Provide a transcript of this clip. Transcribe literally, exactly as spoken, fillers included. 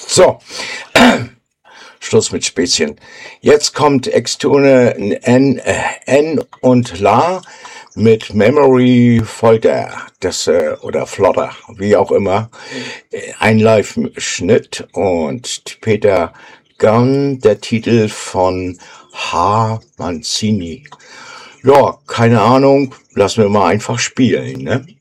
So, Schluss mit Späßchen. Jetzt kommt Extune N, äh, N und La mit Memory Folter, das, äh, oder Flotter, wie auch immer. Ein Live-Schnitt und Peter Gunn, der Titel von H. Mancini. Ja, keine Ahnung, lassen wir mal einfach spielen, ne?